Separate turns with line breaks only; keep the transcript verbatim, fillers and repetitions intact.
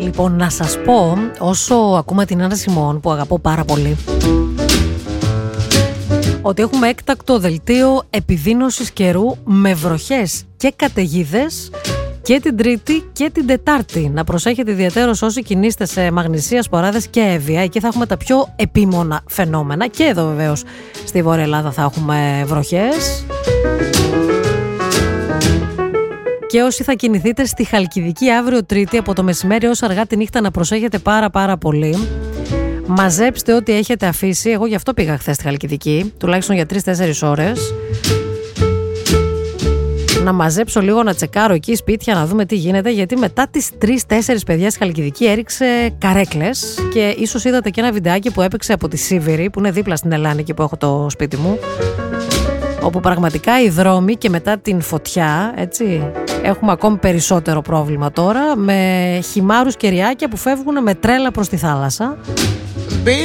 Λοιπόν, να σας πω, όσο ακούμε την Άννα Σιμών, που αγαπώ πάρα πολύ, ότι έχουμε έκτακτο δελτίο επιδείνωσης καιρού με βροχές και καταιγίδες και την Τρίτη και την Τετάρτη. Να προσέχετε ιδιαιτέρως όσοι κινείστε σε Μαγνησία, Σποράδες και Εύβοια. Εκεί θα έχουμε τα πιο επίμονα φαινόμενα. Και εδώ βεβαίως στη Βόρεια Ελλάδα θα έχουμε βροχές. Και όσοι θα κινηθείτε στη Χαλκιδική αύριο Τρίτη από το μεσημέρι ως αργά τη νύχτα, να προσέχετε πάρα πάρα πολύ. Μαζέψτε ό,τι έχετε αφήσει. Εγώ γι' αυτό πήγα χθες στη Χαλκιδική, τουλάχιστον για τρεις τέσσερις ώρες. Να μαζέψω λίγο, να τσεκάρω εκεί σπίτια, να δούμε τι γίνεται. Γιατί μετά τις τρεις τέσσερις παιδιά στη Χαλκιδική έριξε καρέκλες. Και ίσως είδατε και ένα βιντεάκι που έπαιξε από τη Σίβηρη, που είναι δίπλα στην Ελλάδα, εκεί που έχω το σπίτι μου. Όπου πραγματικά οι δρόμοι και μετά την φωτιά, έτσι, έχουμε ακόμη περισσότερο πρόβλημα τώρα, με χυμάρους και ριάκια που φεύγουν με τρέλα προς τη θάλασσα.